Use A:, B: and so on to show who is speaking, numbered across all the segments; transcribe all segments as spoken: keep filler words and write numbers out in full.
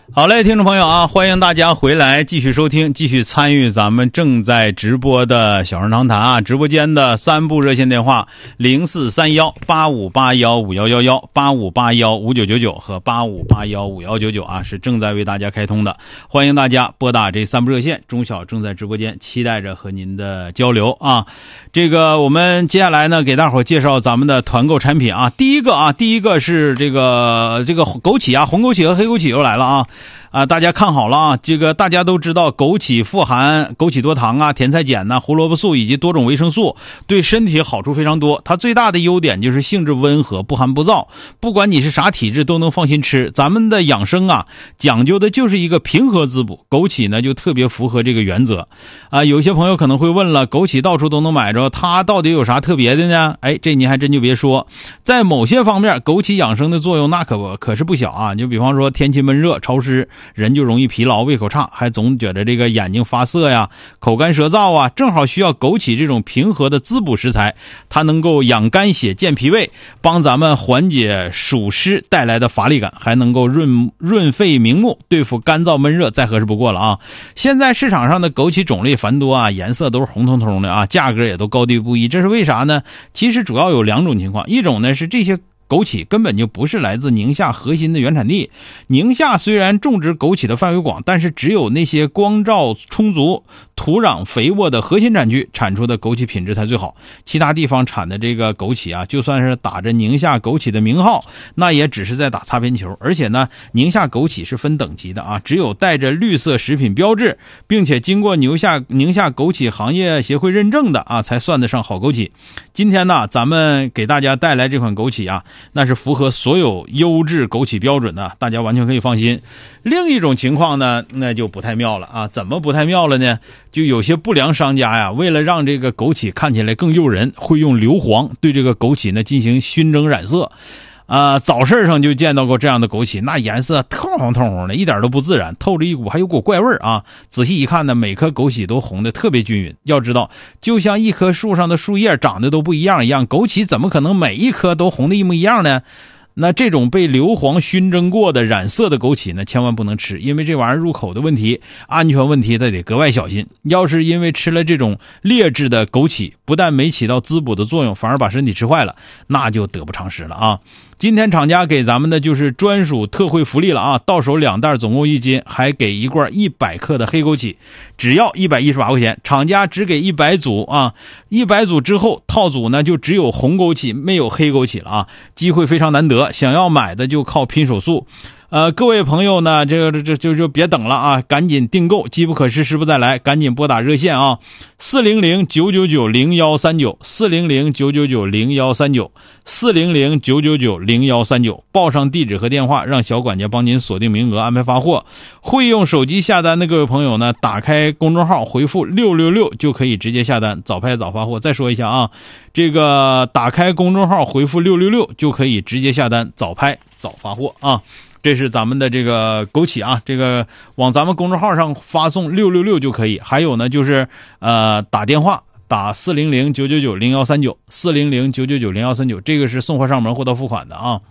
A: 好嘞，听众朋友啊，欢迎大家回来继续收听，继续参与咱们正在直播的小人长谈啊，直播间的三部热线电话零四三幺八五八幺五幺幺幺、八五八幺五九九九和八五八幺五幺九九啊，是正在为大家开通的，欢迎大家拨打这三部热线，钟晓正在直播间，期待着和您的交流啊。这个我们接下来呢，给大伙介绍咱们的团购产品啊。第一个啊，第一个是这个这个枸杞啊，红枸杞和黑枸杞又来了啊。啊，大家看好了啊！这个大家都知道，枸杞富含枸杞多糖啊、甜菜碱呐、胡萝卜素以及多种维生素，对身体好处非常多。它最大的优点就是性质温和，不寒不燥，不管你是啥体质都能放心吃。咱们的养生啊，讲究的就是一个平和滋补，枸杞呢就特别符合这个原则啊。有些朋友可能会问了，枸杞到处都能买着，它到底有啥特别的呢？哎，这您还真就别说，在某些方面，枸杞养生的作用那可可是不小啊。就比方说天气闷热潮湿，人就容易疲劳，胃口差，还总觉得这个眼睛发涩呀，口干舌燥啊，正好需要枸杞这种平和的滋补食材，它能够养肝血、健脾胃，帮咱们缓解暑湿带来的乏力感，还能够润润肺明目，对付干燥闷热再合适不过了啊。现在市场上的枸杞种类繁多啊，颜色都是红彤彤的啊，价格也都高低不一，这是为啥呢？其实主要有两种情况，一种呢是这些枸杞根本就不是来自宁夏核心的原产地，宁夏虽然种植枸杞的范围广，但是只有那些光照充足、土壤肥沃的核心产区产出的枸杞品质才最好，其他地方产的这个枸杞啊，就算是打着宁夏枸杞的名号，那也只是在打擦边球。而且呢，宁夏枸杞是分等级的啊，只有带着绿色食品标志，并且经过宁夏宁夏枸杞行业协会认证的啊，才算得上好枸杞。今天呢，咱们给大家带来这款枸杞啊，那是符合所有优质枸杞标准的，大家完全可以放心。另一种情况呢，那就不太妙了啊！怎么不太妙了呢？就有些不良商家呀，为了让这个枸杞看起来更诱人，会用硫磺对这个枸杞呢进行熏蒸染色。啊、呃，早市上就见到过这样的枸杞，那颜色透红透红的，一点都不自然，透着一股还有股怪味啊！仔细一看呢，每颗枸杞都红的特别均匀。要知道，就像一棵树上的树叶长得都不一样一样，枸杞怎么可能每一颗都红的一模一样呢？那这种被硫磺熏蒸过的染色的枸杞呢，千万不能吃，因为这玩意儿入口的问题、安全问题，它得格外小心。要是因为吃了这种劣质的枸杞，不但没起到滋补的作用，反而把身体吃坏了，那就得不偿失了啊！今天厂家给咱们的就是专属特惠福利了啊！到手两袋总共一斤，还给一罐一百克的黑枸杞，只要一百一十八块钱，厂家只给一百组啊！一百组之后，套组呢就只有红枸杞没有黑枸杞了啊！机会非常难得，想要买的就靠拼手速。呃，各位朋友呢，这个这就就别等了啊，赶紧订购，机不可失，时不再来，赶紧拨打热线啊，四零零九九九零幺三九，四零零九九九零幺三九，四零零九九九零幺三九，报上地址和电话，让小管家帮您锁定名额，安排发货。会用手机下单的各位朋友呢，打开公众号回复六六六就可以直接下单，早拍早发货。再说一下啊，这个打开公众号回复六六六就可以直接下单，早拍早发货啊。这是咱们的这个枸杞啊，这个往咱们公众号上发送六六六就可以。还有呢，就是呃打电话打四零零九九九零幺三九，四零零九九九零幺三九，这个是送货上门货到付款的啊。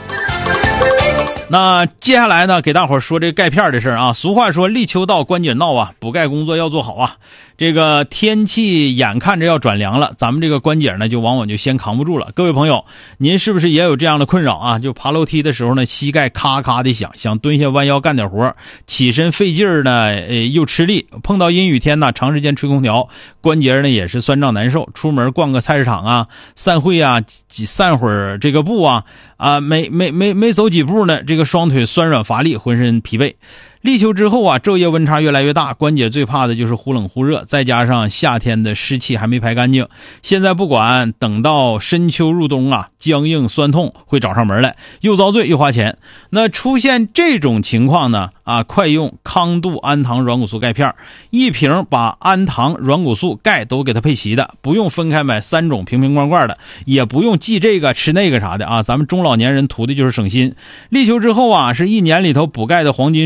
A: 那接下来呢，给大伙儿说这个钙片的事儿啊。俗话说，立秋到，关节闹啊，补钙工作要做好啊。这个天气眼看着要转凉了，咱们这个关节呢就往往就先扛不住了。各位朋友，您是不是也有这样的困扰啊？就爬楼梯的时候呢，膝盖咔咔的响，想蹲下弯腰干点活，起身费劲儿呢，呃又吃力。碰到阴雨天呢，长时间吹空调，关节呢也是酸胀难受。出门逛个菜市场啊，散会啊，散会儿这个步啊，啊没没没没走几步呢，这个双腿酸软乏力，浑身疲惫。立秋之后啊，昼夜温差越来越大，关节最怕的就是忽冷忽热，再加上夏天的湿气还没排干净，现在不管等到深秋入冬啊，僵硬酸痛会找上门来，又遭罪又花钱。那出现这种情况呢，啊，快用康度安糖软骨素钙片，一瓶把安糖软骨素钙都给它配齐的，不用分开买三种瓶瓶罐罐的，也不用记这个吃那个啥的啊，咱们中老年人图的就是省心。立秋之后啊，是一年里头补钙的黄金时节，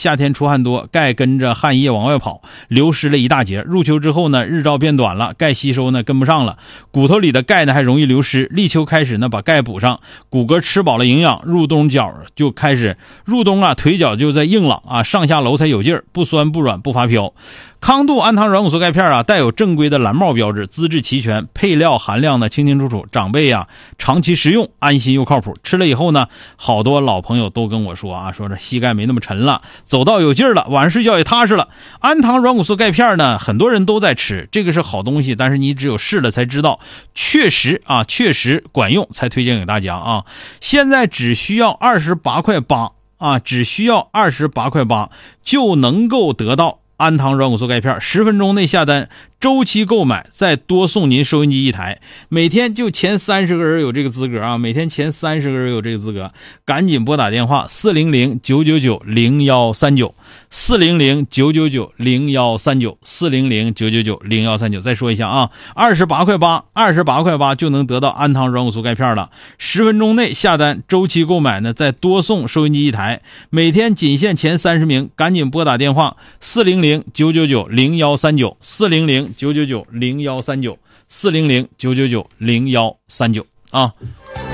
A: 夏天出汗多，钙跟着汗液往外跑，流失了一大截。入秋之后呢，日照变短了，钙吸收呢跟不上了，骨头里的钙呢还容易流失。立秋开始呢，把钙补上，骨骼吃饱了营养，入冬脚就开始入冬啊，腿脚就在硬朗啊，上下楼才有劲儿，不酸不软不发飘。康度氨糖软骨素钙片啊，带有正规的蓝帽标志，资质齐全，配料含量呢清清楚楚，长辈啊长期食用，安心又靠谱。吃了以后呢，好多老朋友都跟我说啊，说这膝盖没那么沉了，走道有劲儿了，晚上睡觉也踏实了。氨糖软骨素钙片呢，很多人都在吃，这个是好东西，但是你只有试了才知道，确实啊，确实管用，才推荐给大家啊。现在只需要二十八块八啊，只需要二十八块八就能够得到氨糖软骨素钙片，十分钟内下单，周期购买，再多送您收音机一台。每天就前三十个人有这个资格啊，每天前三十个人有这个资格，赶紧拨打电话四零零九九九零一三九 四零零九九九零一三九 四零零九九九零一三九。再说一下啊，二十八块八，二十八块八就能得到氨糖软骨素钙片了。十分钟内下单，周期购买呢，再多送收音机一台。每天仅限前三十名，赶紧拨打电话四零零九九九零一三九 四零零九九九零一三九 四零零九九九零一三九啊。